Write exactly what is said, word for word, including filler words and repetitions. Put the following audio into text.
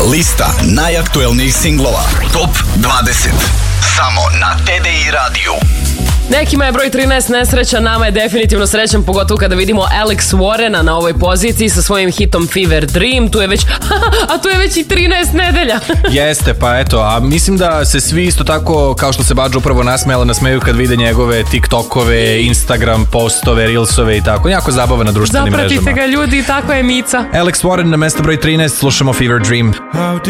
Lista najaktuelnijih singlova. Top dvadeset. Samo na T D I radiju. Nekima je broj trinaest nesreća, nama je definitivno srećan, pogotovo kada vidimo Alex Warrena na ovoj poziciji sa svojim hitom Fever Dream. Tu je već, a tu je već i trinaest nedelja. Jeste, pa eto, a mislim da se svi isto tako, kao što se Badžo upravo nasmejala, nasmeju kad vide njegove TikTokove, Instagram postove, Reelsove i tako. Jako zabava na društvenim mrežama. Zapratite ga ljudi, tako je Mica. Alex Warren na mesto broj trinaest, slušamo Fever Dream.